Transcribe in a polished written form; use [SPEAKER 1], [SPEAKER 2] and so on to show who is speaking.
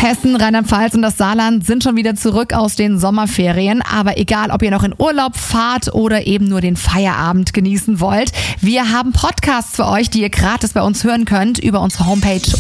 [SPEAKER 1] Hessen, Rheinland-Pfalz und das Saarland sind schon wieder zurück aus den Sommerferien. Aber egal, ob ihr noch in Urlaub fahrt oder eben nur den Feierabend genießen wollt, wir haben Podcasts für euch, die ihr gratis bei uns hören könnt über unsere Homepage